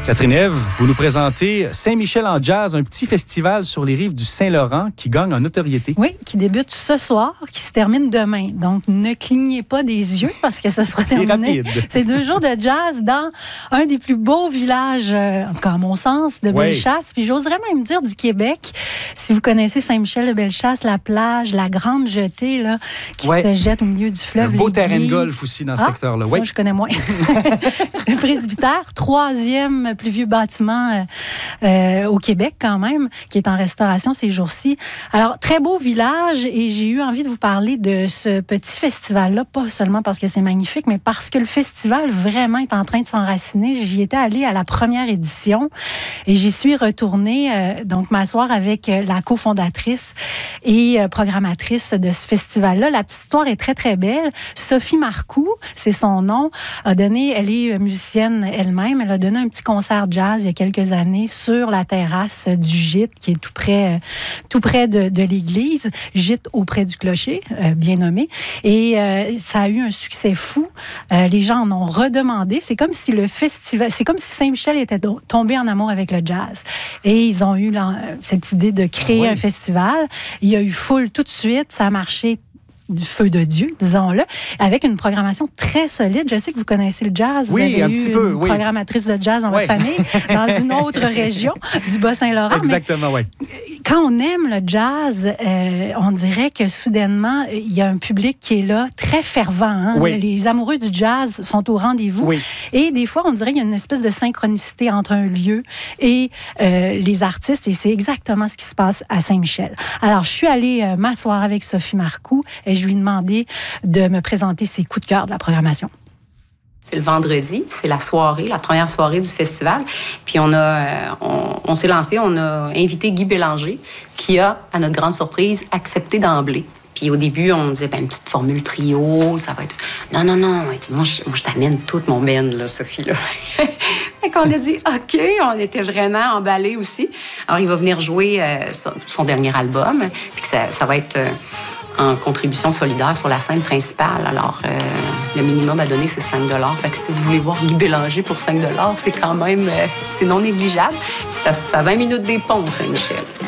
Catherine Ève, vous nous présentez Saint-Michel en jazz, un petit festival sur les rives du Saint-Laurent qui gagne en notoriété. Oui, qui débute ce soir, qui se termine demain. Donc, ne clignez pas des yeux parce que ce sera terminé. Rapide. C'est 2 jours de jazz dans un des plus beaux villages, en tout cas à mon sens, de Bellechasse. Puis j'oserais même dire du Québec. Si vous connaissez Saint-Michel de Bellechasse, la plage, la grande jetée là, qui se jette au milieu du fleuve. Un beau terrain de golf aussi dans ce secteur-là. Ça, je connais moins. Le presbytère, 3e plus vieux bâtiment au Québec quand même, qui est en restauration ces jours-ci. Alors, très beau village et j'ai eu envie de vous parler de ce petit festival-là, pas seulement parce que c'est magnifique, mais parce que le festival vraiment est en train de s'enraciner. J'y étais allée à la première édition et j'y suis retournée donc m'asseoir avec la cofondatrice et programmatrice de ce festival-là. La petite histoire est très, très belle. Sophie Marcoux, c'est son nom, elle est musicienne elle-même. Elle a donné un petit concert jazz il y a quelques années sur la terrasse du gîte qui est tout près de l'église. Gîte auprès du clocher, bien nommé. Et ça a eu un succès fou. Les gens en ont redemandé. C'est comme si Saint-Michel était tombé en amour avec le jazz. Et ils ont eu cette idée de créer un festival. Il y a eu foule tout de suite. Ça a marché du feu de Dieu, disons-le, avec une programmation très solide. Je sais que vous connaissez le jazz. Oui, vous avez un eu petit peu, une programmatrice de jazz dans votre famille, dans une autre région du Bas-Saint-Laurent. Exactement, oui. Quand on aime le jazz, on dirait que soudainement, il y a un public qui est là, très fervent. Hein? Oui. Les amoureux du jazz sont au rendez-vous. Oui. Et des fois, on dirait qu'il y a une espèce de synchronicité entre un lieu et les artistes. Et c'est exactement ce qui se passe à Saint-Michel. Alors, je suis allée m'asseoir avec Sophie Marcoux et je lui ai demandé de me présenter ses coups de cœur de la programmation. C'est le vendredi, c'est la première soirée du festival. Puis on s'est lancé, on a invité Guy Bélanger, qui a, à notre grande surprise, accepté d'emblée. Puis au début, on disait, une petite formule trio, ça va être... Non, moi, je t'amène toute mon band, là, Sophie, là. Fait qu'on a dit, OK, on était vraiment emballés aussi. Alors, il va venir jouer son dernier album, puis que ça va être... en contribution solidaire sur la scène principale. Alors, le minimum à donner, c'est 5 $. Fait que si vous voulez voir Guy Bélanger pour 5 $, c'est quand même c'est non négligeable. C'est à 20 minutes des ponts, Saint-Michel.